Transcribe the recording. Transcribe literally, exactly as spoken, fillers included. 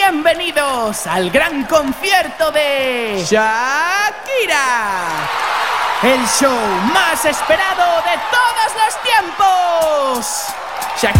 Bienvenidos al gran concierto de Shakira, el show más esperado de todos los tiempos.